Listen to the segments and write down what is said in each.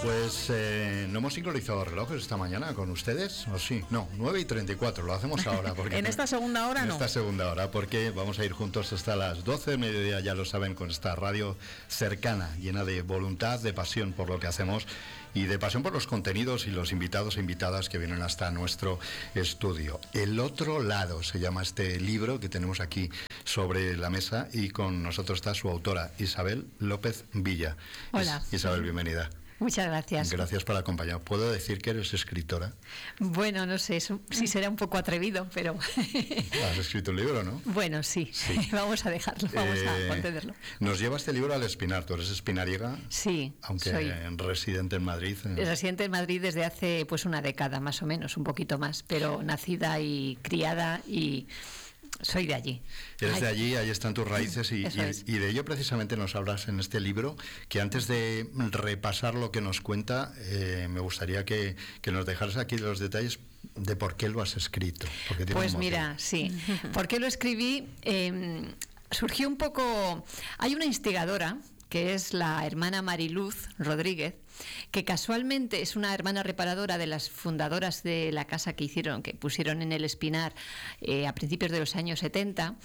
Pues no hemos sincronizado relojes esta mañana con ustedes, ¿o sí? No, 9:34, lo hacemos ahora. Porque en esta segunda hora no. En no. esta segunda hora, porque vamos a ir juntos hasta las 12 del mediodía, ya lo saben, con esta radio cercana, llena de voluntad, de pasión por lo que hacemos y de pasión por los contenidos y los invitados e invitadas que vienen hasta nuestro estudio. El otro lado se llama este libro que tenemos aquí sobre la mesa, y con nosotros está su autora, Isabel López Villa. Hola. Isabel, bienvenida. Muchas gracias. Gracias por acompañarnos. ¿Puedo decir que eres escritora? Bueno, no sé, sí será un poco atrevido, pero... Has escrito un libro, ¿no? Bueno, sí. Vamos a dejarlo, vamos a concederlo. Nos lleva este libro al Espinar. ¿Tú eres espinariega? Sí, aunque soy residente en Madrid. Residente en Madrid desde hace pues una década, más o menos, un poquito más, pero nacida y criada y... Soy de allí. Eres de allí, ahí están tus raíces y de ello precisamente nos hablas en este libro, que antes de repasar lo que nos cuenta, me gustaría que nos dejaras aquí los detalles de por qué lo has escrito. Pues mira, sí. ¿Por qué lo escribí? Surgió un poco... Hay una instigadora, que es la hermana Mariluz Rodríguez, que casualmente es una hermana reparadora de las fundadoras de la casa que pusieron en el Espinar a principios de los años 70,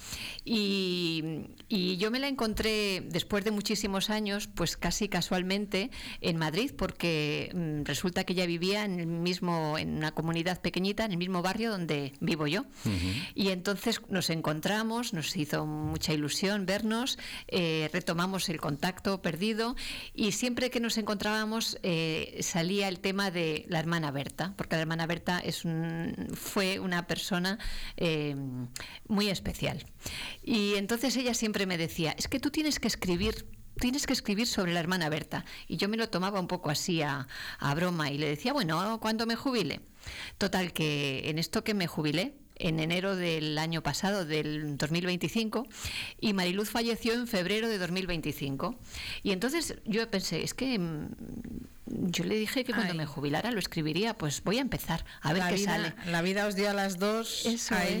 y yo me la encontré después de muchísimos años, pues casi casualmente en Madrid, porque resulta que ella vivía en una comunidad pequeñita, en el mismo barrio donde vivo yo. Y entonces nos encontramos, nos hizo mucha ilusión vernos, retomamos el contacto perdido, y siempre que nos encontrábamos salía el tema de la hermana Berta, porque la hermana Berta fue una persona muy especial. Y entonces ella siempre me decía, es que tú tienes que escribir sobre la hermana Berta. Y yo me lo tomaba un poco así a broma, y le decía, bueno, ¿cuándo me jubile? Total, que en esto que me jubilé, en enero del año pasado, del 2025, y Mariluz falleció en febrero de 2025. Y entonces yo pensé, es que yo le dije que cuando me jubilara lo escribiría, pues voy a empezar a ver qué sale. La vida os dio a las dos. Eso a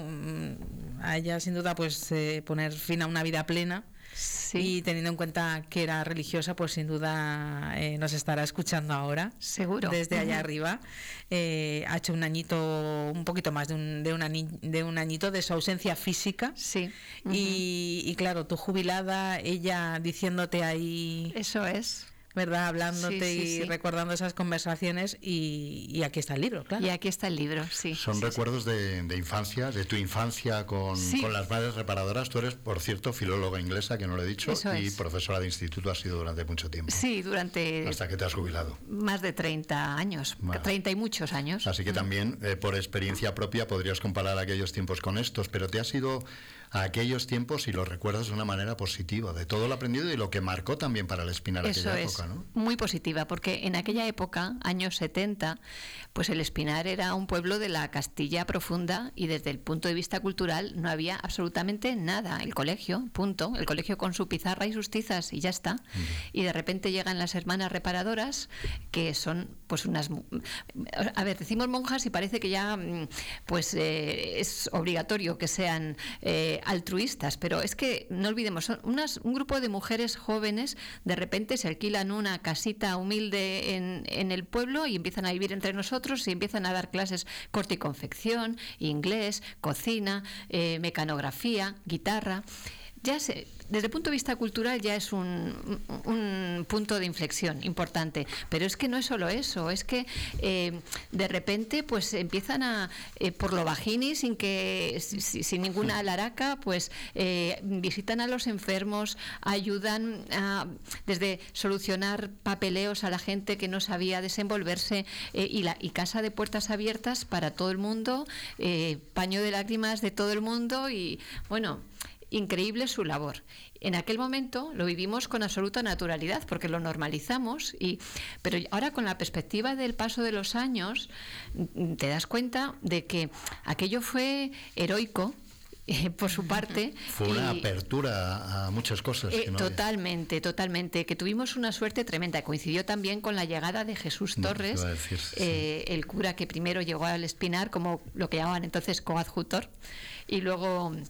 ella sin duda pues poner fin a una vida plena. Sí. Y teniendo en cuenta que era religiosa, pues sin duda nos estará escuchando ahora. Seguro. Desde allá arriba. Ha hecho un añito, un poquito más de un añito de su ausencia física. Sí. Y claro, tú jubilada, ella diciéndote ahí... Eso es. ¿Verdad? Hablándote y recordando esas conversaciones, y aquí está el libro, claro. Y aquí está el libro, sí. Son recuerdos de infancia, de tu infancia con las madres reparadoras. Tú eres, por cierto, filóloga inglesa, que no lo he dicho, y profesora de instituto has sido durante mucho tiempo. Sí, hasta que te has jubilado. Más de 30 años, bueno, 30 y muchos años. Así que también, por experiencia propia, podrías comparar aquellos tiempos con estos, pero te has ido a aquellos tiempos y los recuerdas de una manera positiva, de todo lo aprendido y lo que marcó también para el Espinar aquella época, ¿no? Muy positiva, porque en aquella época, años 70, pues el Espinar era un pueblo de la Castilla profunda, y desde el punto de vista cultural no había absolutamente nada. El colegio, punto. El colegio con su pizarra y sus tizas, y ya está. Y de repente llegan las hermanas reparadoras, que son pues unas... A ver, decimos monjas y parece que ya pues es obligatorio que sean altruistas, pero es que no olvidemos, son un grupo de mujeres jóvenes, de repente se alquilan una casita humilde en el pueblo y empiezan a vivir entre nosotros, y empiezan a dar clases corte y confección, inglés, cocina, mecanografía, guitarra. Desde el punto de vista cultural ya es un punto de inflexión importante, pero es que no es solo eso, es que de repente pues empiezan por lo bajini, sin ninguna alaraca, pues visitan a los enfermos, ayudan desde solucionar papeleos a la gente que no sabía desenvolverse, y casa de puertas abiertas para todo el mundo, paño de lágrimas de todo el mundo, y bueno, increíble su labor. En aquel momento lo vivimos con absoluta naturalidad, porque lo normalizamos, pero ahora, con la perspectiva del paso de los años, te das cuenta de que aquello fue heroico, por su parte. Fue una apertura a muchas cosas. Que no totalmente, que tuvimos una suerte tremenda. Coincidió también con la llegada de Jesús Torres, el cura que primero llegó al Espinar como lo que llamaban entonces coadjutor, y luego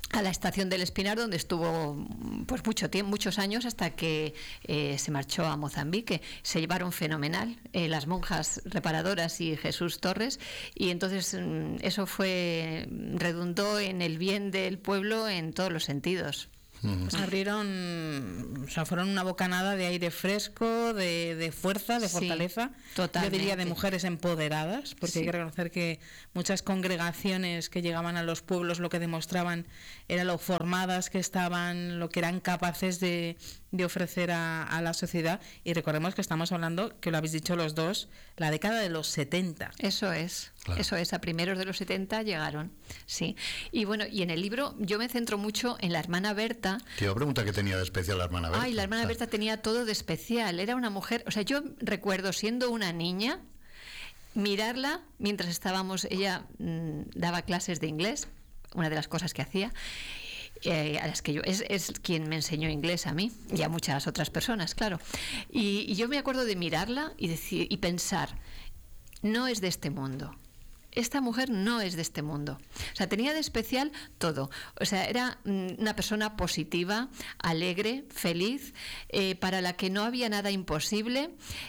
a la estación del Espinar, donde estuvo pues muchos años, hasta que se marchó a Mozambique. Se llevaron fenomenal las monjas reparadoras y Jesús Torres, y entonces eso redundó en el bien del pueblo en todos los sentidos. Pues fueron una bocanada de aire fresco, de fuerza, de fortaleza. Totalmente. Yo diría de mujeres empoderadas, porque hay que reconocer que muchas congregaciones que llegaban a los pueblos lo que demostraban era lo formadas que estaban, lo que eran capaces de ofrecer a la sociedad. Y recordemos que estamos hablando, que lo habéis dicho los dos, la década de los 70. Eso es. Claro. Eso es, a primeros de los 70 llegaron, sí. Y bueno, y en el libro yo me centro mucho en la hermana Berta. Te iba a preguntar qué tenía de especial la hermana Berta. Ay, la hermana Berta tenía todo de especial. Era una mujer, o sea, yo recuerdo siendo una niña, mirarla mientras ella daba clases de inglés, una de las cosas que hacía, a las que es quien me enseñó inglés a mí y a muchas otras personas, claro. Y yo me acuerdo de mirarla y pensar, no es de este mundo. Esta mujer no es de este mundo. O sea, tenía de especial todo. O sea, era una persona positiva, alegre, feliz, para la que no había nada imposible.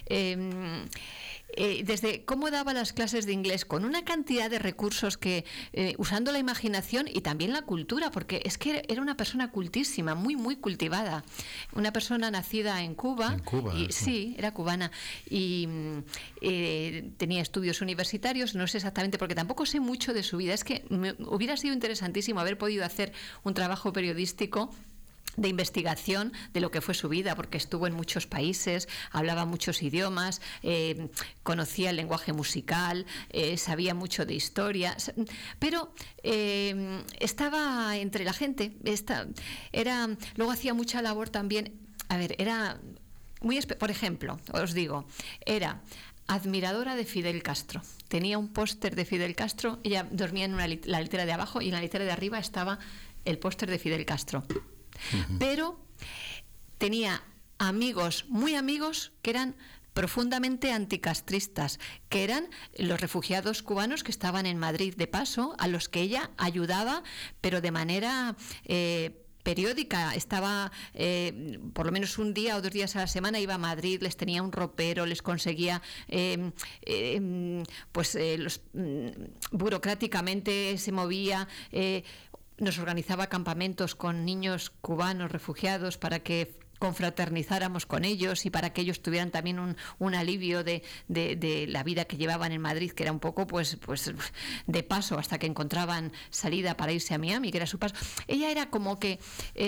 Desde cómo daba las clases de inglés con una cantidad de recursos que usando la imaginación y también la cultura, porque es que era una persona cultísima, muy muy cultivada, una persona nacida en Cuba, sí, era cubana y tenía estudios universitarios, no sé exactamente porque tampoco sé mucho de su vida, es que me hubiera sido interesantísimo haber podido hacer un trabajo periodístico de investigación de lo que fue su vida, porque estuvo en muchos países, hablaba muchos idiomas, conocía el lenguaje musical, sabía mucho de historia, pero estaba entre la gente, luego hacía mucha labor también, era muy por ejemplo, os digo, era admiradora de Fidel Castro. Tenía un póster de Fidel Castro, ella dormía en la litera de abajo y en la litera de arriba estaba el póster de Fidel Castro. Pero tenía amigos, muy amigos, que eran profundamente anticastristas, que eran los refugiados cubanos que estaban en Madrid de paso, a los que ella ayudaba, pero de manera periódica. Estaba por lo menos un día o 2 días a la semana, iba a Madrid, les tenía un ropero, les conseguía burocráticamente se movía, nos organizaba campamentos con niños cubanos refugiados para que confraternizáramos con ellos y para que ellos tuvieran también un alivio de la vida que llevaban en Madrid, que era un poco pues de paso hasta que encontraban salida para irse a Miami, que era su paso. Ella era como que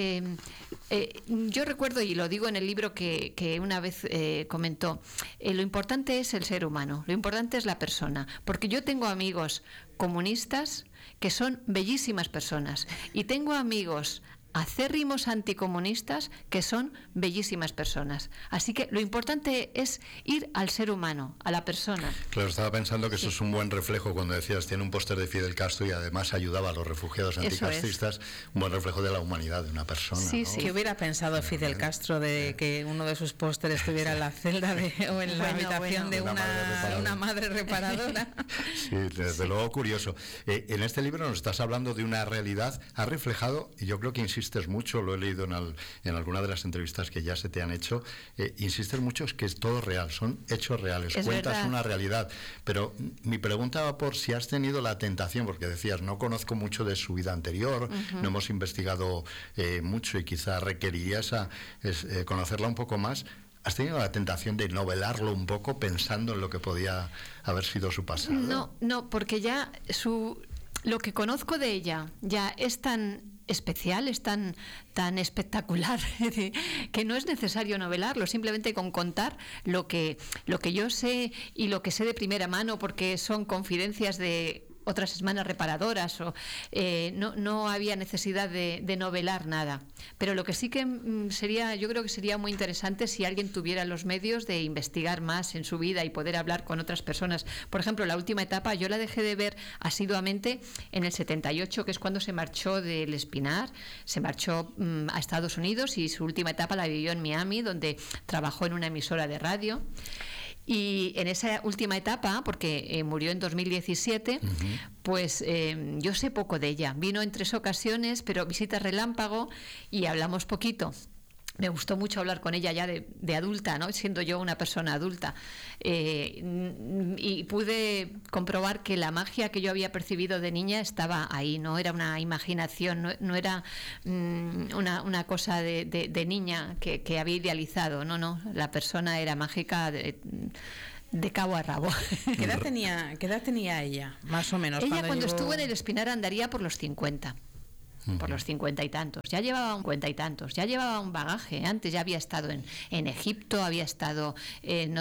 yo recuerdo, y lo digo en el libro, que una vez comentó, lo importante es el ser humano, lo importante es la persona, porque yo tengo amigos comunistas que son bellísimas personas y tengo amigos acérrimos anticomunistas que son bellísimas personas. Así que lo importante es ir al ser humano, a la persona. Claro, estaba pensando que eso es un buen reflejo cuando decías, tiene un póster de Fidel Castro y además ayudaba a los refugiados anticastristas, un buen reflejo de la humanidad de una persona. Sí, ¿no? sí. ¿Qué hubiera pensado Fidel Castro de que uno de sus pósteres estuviera en la celda o en la habitación de una madre reparadora? Sí, desde luego curioso. En este libro nos estás hablando de una realidad, ha reflejado, y yo creo que insistes mucho, lo he leído en alguna de las entrevistas que ya se te han hecho, insistes mucho es que es todo real, son hechos reales, cuentas verdad. Una realidad, pero mi pregunta va por si has tenido la tentación, porque decías, no conozco mucho de su vida anterior, no hemos investigado mucho y quizá requeriría conocerla un poco más. ¿Has tenido la tentación de novelarlo un poco pensando en lo que podía haber sido su pasado? No, porque ya lo que conozco de ella ya es tan especial, es tan espectacular que no es necesario novelarlo, simplemente con contar lo que yo sé y lo que sé de primera mano, porque son confidencias de otras hermanas reparadoras, no había necesidad de novelar nada. Pero lo que sí que yo creo que sería muy interesante si alguien tuviera los medios de investigar más en su vida y poder hablar con otras personas. Por ejemplo, la última etapa yo la dejé de ver asiduamente en el 78, que es cuando se marchó del Espinar, se marchó a Estados Unidos y su última etapa la vivió en Miami, donde trabajó en una emisora de radio. Y en esa última etapa, porque murió en 2017, pues yo sé poco de ella. Vino en 3 ocasiones, pero visita relámpago, y hablamos poquito. Me gustó mucho hablar con ella ya de adulta, ¿no? Siendo yo una persona adulta. Y pude comprobar que la magia que yo había percibido de niña estaba ahí, no era una imaginación, no era una cosa de niña que había idealizado, no, la persona era mágica de cabo a rabo. ¿Qué edad tenía ella, más o menos? Ella cuando estuvo en el Espinar andaría por los 50. Por los 50 y tantos, ya llevaba un 50 y tantos, ya llevaba un bagaje. Antes ya había estado en Egipto, había estado en